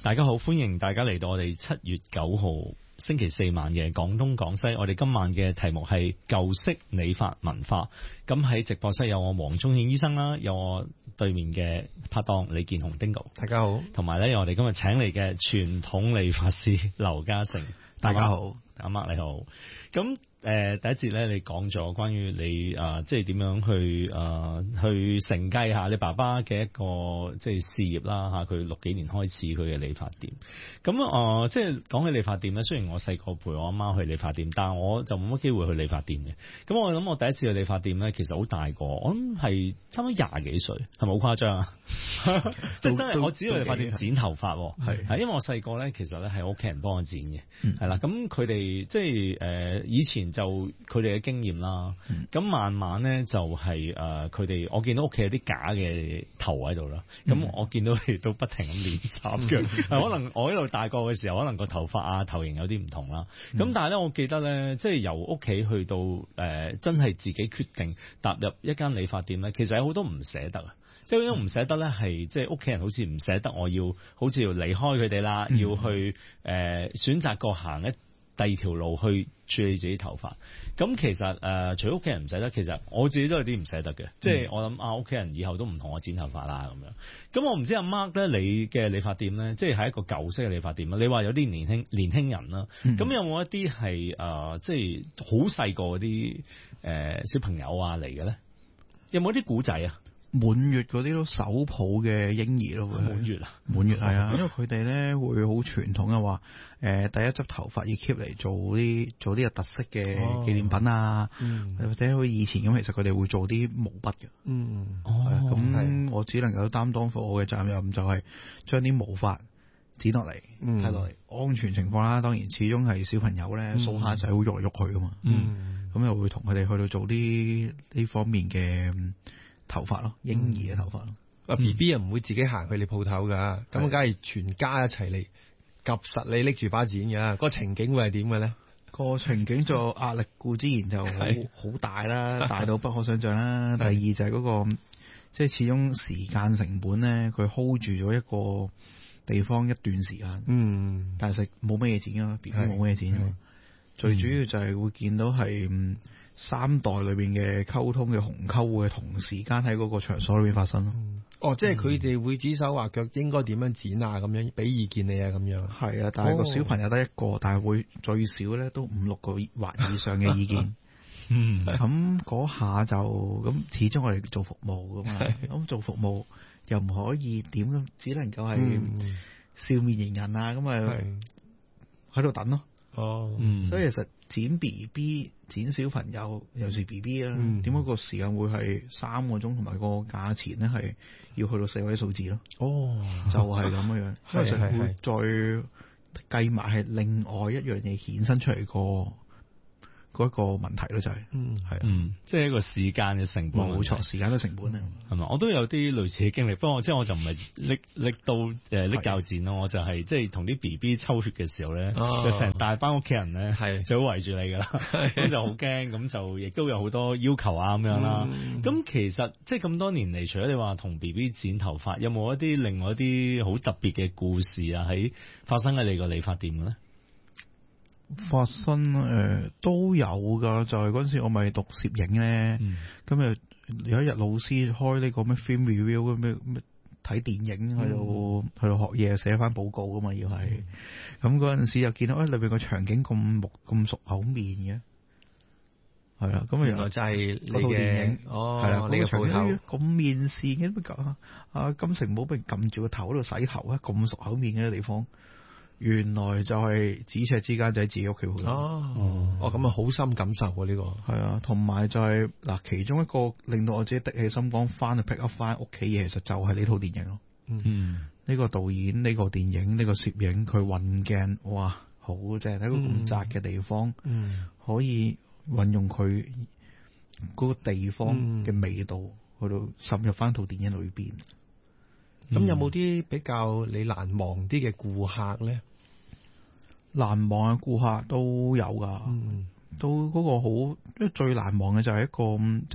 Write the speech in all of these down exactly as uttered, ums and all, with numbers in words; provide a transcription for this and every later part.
大家好，歡迎大家嚟到我哋七月九號星期四晚嘅廣東廣西。我哋今晚嘅題目係舊式理髮文化。咁喺直播室有我黃宗憲醫生啦，有我對面嘅拍檔李健雄 Dingo， 大家好。同埋咧有我哋今日請嚟嘅傳統理髮師劉嘉誠， 大家好。 阿 Mark 你好。咁誒、呃、第一節咧，你講咗關於你誒、呃、即係點樣去誒、呃、去承繼下你爸爸嘅一個即係事業啦嚇。佢六幾年開始佢嘅理髮店。咁誒、呃、即係講起理髮店咧，雖然我細個陪我阿媽去理髮店，但係我就冇乜機會去理髮店嘅。咁我諗我第一次去理髮店咧，其實好大個，我諗係差唔多廿幾歲，係咪好誇張啊？即係真係我只去理髮店剪頭髮，係係因為我細個咧，其實咧係屋企人幫我剪嘅，係、嗯、啦。咁佢哋即係誒、呃、以前就佢哋嘅經驗啦，咁、嗯、慢慢咧就係誒佢哋，我見到屋企有啲假嘅頭喺度啦，咁、嗯、我見到佢哋都不停咁練習嘅，可能我喺度大個嘅時候，可能個頭髮啊頭型有啲唔同啦，咁、嗯、但係咧我記得咧，即係由屋企去到誒、呃、真係自己決定踏入一間理髮店咧，其實有好多唔捨得啊。即係嗰種唔捨得咧，係即係屋企人好似唔捨得，我要好似要離開佢哋啦，嗯、要去誒、呃、選擇個行一第二條路去處理自己頭髮。咁其實誒、呃，除咗屋企人唔捨得，其實我自己都有啲唔捨得嘅。即、嗯、係、就是、我諗啊，屋企人以後都唔同我剪頭髮啦咁樣。咁我唔知阿 Mark 咧，你嘅理髮店咧，即係係一個舊式嘅理髮店啦。你話有啲年輕年輕人啦，咁、嗯、有冇一啲係誒，即係好細個嗰啲誒小朋友啊嚟嘅咧？有冇啲古仔啊？ 滿月嗰啲都手抱嘅嬰兒咯， 滿月啊， 滿月係啊，因為佢哋咧會好傳統嘅話，誒、呃，第一執頭髮要 keep 嚟做啲做啲有特色嘅紀念品啊，哦嗯、或者好似以前咁，其實佢哋會做啲毛筆嘅，嗯，哦，咁我只能夠擔當我嘅責任，就係將啲毛髮剪落嚟，睇落嚟安全情況啦。當然，始終係小朋友咧，掃下仔會喐嚟喐去噶嘛，嗯，咁、嗯、又會同佢哋去到做啲呢方面嘅頭髮咯，嬰兒嘅頭髮咯。啊 B B 又唔會自己行去你鋪頭噶，咁梗係全家一齊嚟夾實你拎住把剪噶。個情景會係點嘅咧？個情景就壓力固之然就好好大啦，大到不可想象啦。第二就係嗰、嗰個即係始終時間成本咧，佢 hold 住咗一個地方一段時間。嗯，但係食冇乜嘢剪啊 B B 冇乜嘢剪啊。最主要就係會見到係三代裏邊嘅溝通嘅鴻溝會同時間喺嗰個場所裏邊發生咯、嗯。哦，即係佢哋會指手畫腳應該點樣剪啊，咁樣俾意見你啊，咁樣。係啊，但係個小朋友得一個，哦、但係會最少咧都五六個或以上嘅意見。嗯，咁嗰下就咁，始終我哋做服務噶嘛，咁做服務又唔可以點咁，只能夠係笑面迎人啊，咁啊喺度等咯。哦，嗯，所以其實剪 B B 剪小朋友尤其是 B B 啦，點解個時間會係三個鐘，同埋個價錢咧係要去到四位數字咯？哦，就係咁樣樣，因為就會再計埋係另外一樣嘢衍生出嚟個。嗰、那、一個問題咯，就係、是，嗯，係，嗯， 即係一個時間嘅成本， 冇錯，時間嘅成本啊， 係嘛？我都有啲類似嘅經歷，不過即係我就唔係拎拎到誒拎鉸剪咯，我就係即係同啲 B B 抽血嘅時候咧，就成大班屋企人咧，係就好圍住你噶啦，咁就好驚，咁就亦都有好多要求啊咁樣啦。咁、嗯、其實即係咁多年嚟，除咗你話同 B B 剪頭髮，有冇一啲另外一啲好特別嘅故事啊？喺發生喺你個理髮店嘅咧？ 發生誒、呃、都有噶，就係嗰陣時我咪讀攝影咧，咁、嗯、誒有一日老師開呢個咩 film review 咁咩咩睇電影喺度去度學嘢，寫翻報告噶嘛要係，咁嗰陣時就見到誒裏邊個場景咁木咁熟口面嘅，係啦，咁原來就係嗰套電影哦，係啦，呢、那個鋪頭咁面線嘅乜咁啊，金城武俾人撳住個頭喺度洗頭啊，咁熟口面嘅地方。原來就係咫尺之間就喺自己屋企度哦，哦咁啊好深感受喎呢個係啊，同埋就係、是、嗱其中一個令到我自己滴起心肝翻去 pick up 翻屋企嘢，其實就係呢套電影咯。嗯，呢、這個導演呢、這個電影呢、這個攝影佢運鏡哇好正，喺個咁窄嘅地方，嗯，可以運用佢嗰個地方嘅味道、嗯、去到滲入翻套電影裏邊。咁、嗯、有冇啲比較你難忘啲嘅顧客咧？難忘嘅顧客都有噶、嗯，都嗰個好，因為最難忘嘅就係一個即係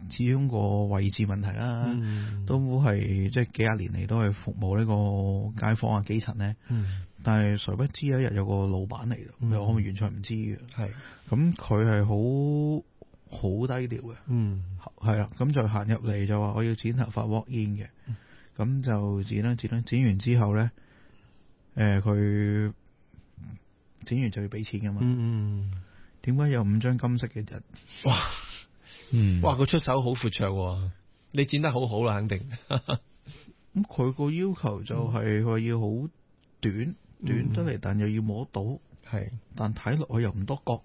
始終個位置問題啦，嗯、都係即係幾廿年嚟都係服務呢個街坊啊基層咧。嗯、但係誰不知有一日有個老闆嚟，嗯、我係完全唔知嘅。係咁佢係好好低調嘅。嗯，係啦，咁就行入嚟就話我要剪頭髮 walk in 嘅，咁、嗯、就剪啦剪啦，剪完之後咧，誒、呃、佢剪完就要俾錢噶嘛。嗯，點解有五張金色嘅人？哇！ 嗯，哇！佢出手好闊綽，你剪得好好啦，肯定。 咁佢個要求就係佢要好短，嗯、短得嚟，但又要摸到，係、嗯，但睇落去又唔多角。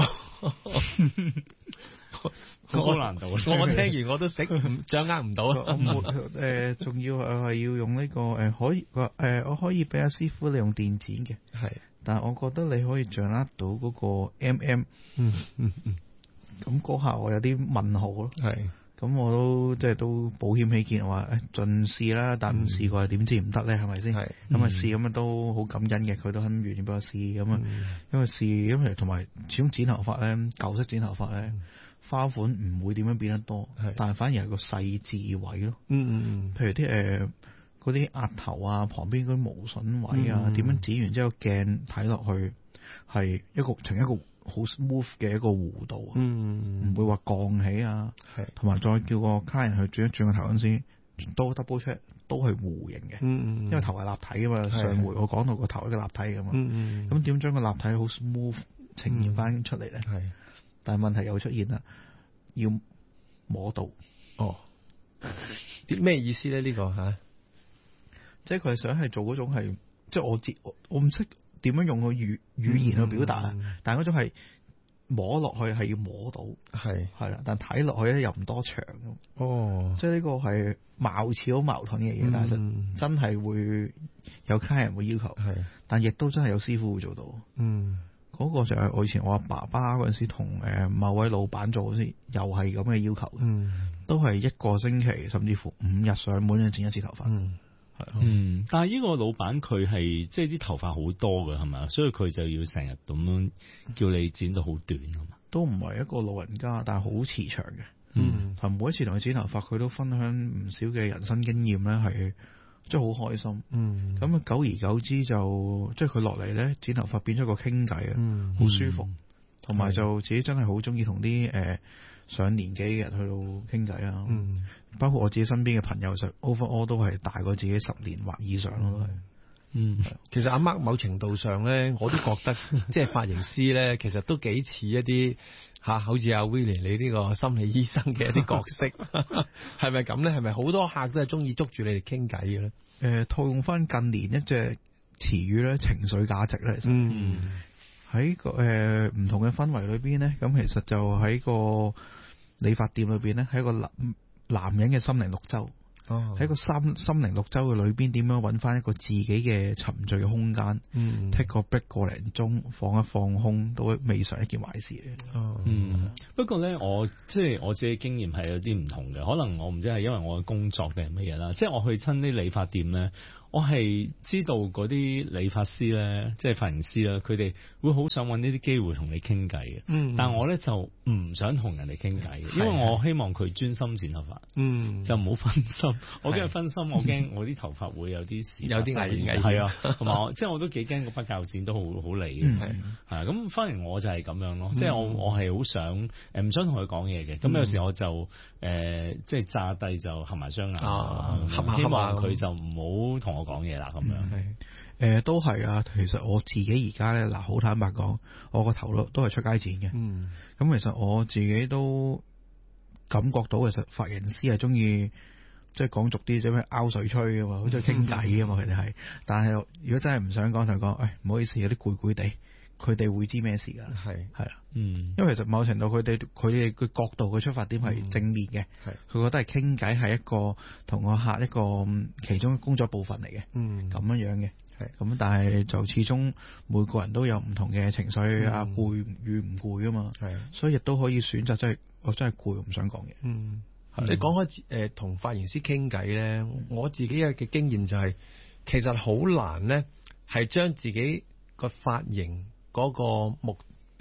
好難度， 我聽完我都識，掌握唔到。 誒，仲要係要用呢、這個誒，可以誒、呃，我可以俾阿師傅你用電剪嘅，係是，但係我覺得你可以掌握到嗰個 mm。嗯嗯嗯。咁嗰下我有啲問號咯，係，咁我都即係都保險起見，話誒盡試啦，但唔試過點知唔得咧，係咪先？係，咁啊試咁啊都好感恩嘅，佢都肯願意俾我試，咁啊，因為試，因為同埋始終剪頭髮咧，舊式剪頭髮咧，花款唔會點樣變得多，係，但係反而係個細緻位咯，嗯嗯嗯，譬如啲誒嗰啲額頭啊，旁邊嗰啲毛筍位啊，點樣剪完之後鏡睇落去係一個同一個好 smooth 嘅一個弧度，唔、嗯、會話降起啊，同埋是再叫個客人去轉一轉個頭嗰陣時，都 double check 都係弧形嘅，嗯、因為頭係立體噶嘛，是上回我講到個頭係個立體噶嘛，咁點將個立體好 smooth 呈現翻出嚟咧？係、嗯，但係問題又出現啦，要摸到，哦， 啲咩意思咧？呢、這個吓，啊、 即係佢係想係做嗰種係，即係我知我唔識。點樣用個語語言去表達啊？嗯、但係嗰種係摸落去係要摸到，係係啦。但睇落去咧又唔多長。哦，即係呢個係貌似好矛盾嘅嘢，嗯、但係真係會有客人會要求，係是，但亦都真係有師傅會做到。嗯，嗰個就係我以前我阿爸爸嗰陣時同誒某位老闆做嗰時，又係咁嘅要求。嗯，都係一個星期甚至乎五日上門就剪一次頭髮。嗯。 嗯，但係呢個老闆佢係即係啲頭髮好多嘅係咪啊？所以佢就要成日咁樣叫你剪到好短啊嘛。 都唔係一個老人家，但係好慈祥嘅。嗯，同每一次同佢剪頭髮，佢都分享唔少嘅人生經驗咧，係即係好開心。嗯，咁啊，久而久之就即係佢落嚟咧剪頭髮變咗個傾偈啊，嗯，好舒服，同埋、嗯、就自己真係好中意同啲誒上年紀嘅人去到傾偈啊。嗯。包括我自己身邊嘅朋友，實 overall 都係大過自己十年或以上咯，都係。 嗯，其實阿 Mark 某程度上咧，我都覺得即係髮型師咧，其實都幾似一啲吓、啊，好似阿 Willie 你呢個心理醫生嘅一啲角色，係咪咁咧？係咪好多客都係中意捉住你哋傾偈嘅咧？誒、 呃，套用翻近年一隻詞語咧，情緒價值咧，其實嗯，喺個誒唔同嘅氛圍裏邊咧，咁其實就喺個理髮店裏邊咧，喺個男男人嘅心靈綠洲。喺、哦、個心心靈綠洲嘅裏邊，點樣揾翻一個自己嘅沉醉嘅空間？嗯，take 個 break 個零鐘，放一放空，都未嘗一件壞事嘅。 哦，嗯，不過咧，我即係我自己經驗係有啲唔同嘅，可能我唔知係因為我嘅工作定係乜嘢啦。即係我去親啲理髮店咧，我係知道嗰啲理髮師咧，即係髮型師啦，佢哋會好想揾呢啲機會同你傾偈嘅。嗯，但我咧就唔想同人哋傾偈嘅，因為我希望佢專心剪頭髮。嗯，就唔好分心。我驚分心，我驚我啲頭髮會有啲事， 有啲危險。 係啊，同埋我即係我都幾驚個筆鉸剪都好好利嘅。係係咁，反而我就係咁樣咯，即係我我係好想誒唔想同佢講嘢嘅。咁有時我就誒即係炸低就合埋雙眼，希望佢就唔好同我講嘢啦。咁樣誒都係啊。其實我自己而家咧嗱，好坦白講，我個頭都係出街剪嘅。嗯，咁其實我自己都感覺到，其實髮型師係中意。即係講俗啲，即係咩拗水吹噶嘛，好中意傾偈噶嘛，佢哋係。但係如果真係唔想講，就講，誒，唔好意思，有啲攰攰地，佢哋會知咩事噶。係係啦，嗯，因為其實某程度佢哋佢哋嘅角度嘅出發點係正面嘅，係、嗯，佢覺得係傾偈係一個同我客一個其中工作部分嚟嘅，嗯，咁樣樣嘅，係，咁但係就始終每個人都有唔同嘅情緒啊，攰與唔攰啊嘛，係，所以亦都可以選擇，真係我真係攰，唔想講嘢，嗯。 你講開誒同髮型師傾偈咧，我自己嘅嘅經驗就係、是，其實好難咧，係將自己個髮型嗰個目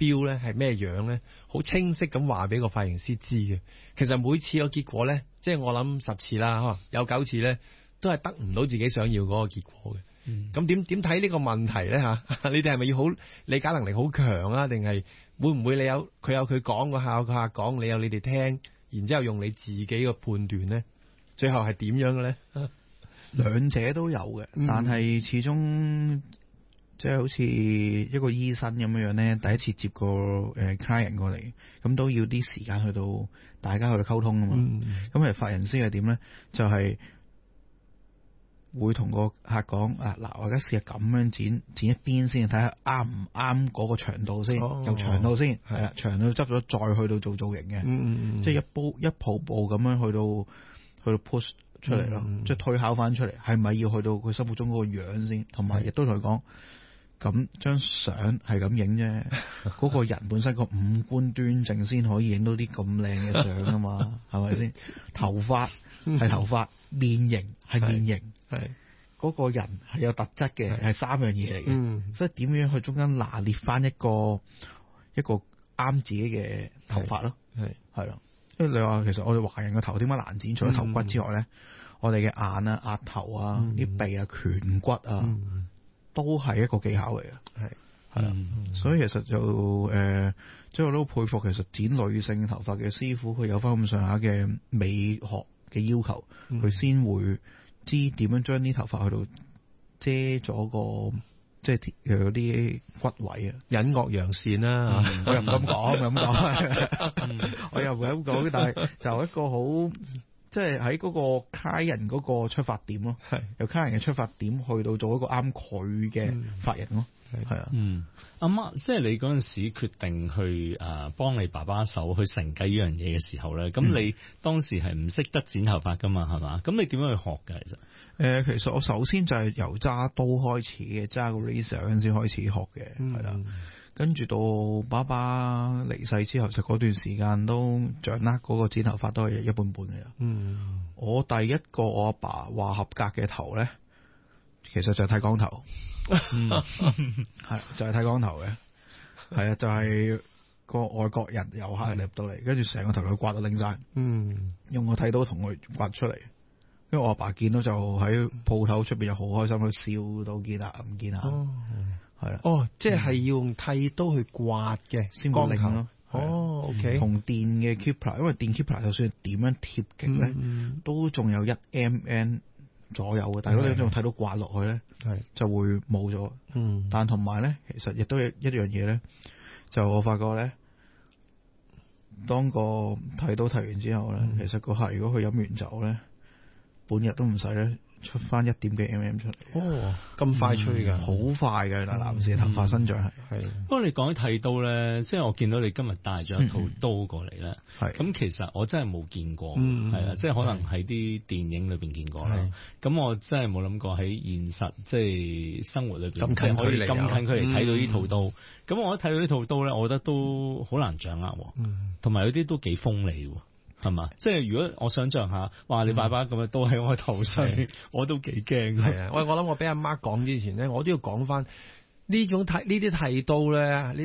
標咧係咩樣咧，好清晰咁話俾個髮型師知嘅。其實每次個結果咧，即係我諗十次啦，可能有九次咧都係得唔到自己想要嗰個結果嘅。咁點點睇呢個問題咧吓？你哋係咪要好理解能力好強啊？定係會唔會你有佢有佢講，個客有個客講，你有你哋聽，然之後用你自己嘅判斷咧？最後係點樣嘅咧？ 兩者都有嘅， 嗯、 但係始終即係好似一個醫生咁樣樣咧，第一次接個誒 client 過嚟，咁都要啲時間去到大家去到溝通啊嘛。咁誒髮型師係點咧？就係、是。會同個客講啊，嗱，我而家試下咁樣剪，剪一邊先，睇下啱唔啱嗰個長度先， 哦、 由長度先，係啦， 係長度執咗再去到做造型嘅， 嗯嗯、 即係一步一步步咁樣去到去到 push 出嚟咯，嗯、即係推敲翻出嚟，係咪要去到佢心目中嗰個樣先，同埋亦都同佢講，咁張相係咁影啫，嗰個人本身個五官端正先可以影到啲咁靚嘅相啊嘛，係咪先？頭髮係頭髮，面型係面型。係嗰個人係有特質嘅，係三樣嘢嚟嘅，嗯、所以點樣去中間拿捏翻一個一個啱自己嘅頭髮咯，係係咯。因為你話其實我哋華人嘅頭點解難剪？除咗頭骨之外咧，嗯、我哋嘅眼啊、額頭啊、啲、嗯、鼻啊、顴骨啊，嗯、都係一個技巧嚟嘅，係係啦。所以其實就誒，即係我都佩服，其實剪女性頭髮嘅師傅，佢有翻咁上下嘅美學嘅要求，佢先、嗯、會。知點樣將啲頭髮去到遮咗個即係嗰啲骨位啊，隱惡揚善啦，我又唔敢講咁講，我又唔敢講，但係就一個好即係喺嗰個客人嗰個出發點咯，係由客人嘅出發點去到做一個啱佢嘅髮型咯，係啊，嗯， 阿媽，即係你嗰陣時決定去誒幫你爸爸手去承繼呢樣嘢嘅時候咧，咁、嗯、你當時係唔識得剪頭髮噶嘛，係嘛？咁你點樣去學㗎？其實？ 誒，其實我首先就係由揸刀開始嘅，揸個 razor 嗰陣時開始學嘅，係啦、嗯。跟住到爸爸離世之後，就嗰段時間都掌握嗰個剪頭髮都係一般般嘅。嗯，我第一個我阿爸話合格嘅頭咧，其實就係剃光頭，係就係剃光頭嘅，係啊，就係、是、個外國人遊客入到嚟，跟住成個頭佢刮到拎晒，嗯，用個剃刀同佢刮出嚟。因為我阿爸見到就喺鋪頭出邊就好開心，佢笑到見牙唔見牙，係啦。哦，即係要用剃刀去刮嘅先光頭咯。哦 ，OK。同電嘅 Kipler，因為電 Kipler 就算點樣貼極咧，都仲有一 mm 左右嘅。但係如果你用剃刀刮落去咧，係就會冇咗。嗯。但同埋咧，其實亦都有一樣嘢咧，就我發覺咧，當個剃刀剃完之後咧，其實個客如果佢飲完酒咧。半日都唔使咧，出翻一點幾 mm 出嚟。哦，咁快吹㗎，好、嗯、快嘅。嗱、嗯，男士頭髮生長係係。不過你講起剃刀咧，即係我見到你今日帶咗一套刀過嚟咧。係、嗯。咁其實我真係冇見過，係啊、嗯，即係可能喺啲電影裏邊見過啦。咁、嗯、我真係冇諗過喺現實即係生活裏邊，咁近距離咁近距離睇到呢套刀。咁、嗯、我一睇到呢套刀咧，我覺得都好難掌握，同埋、嗯、有啲都幾鋒利。係嘛？即係如果我想象下，話你爸爸咁嘅刀喺我頭上，嗯、我都幾驚。係啊，喂，我諗我俾阿媽講之前咧，我都要講翻呢種剃呢啲剃刀咧。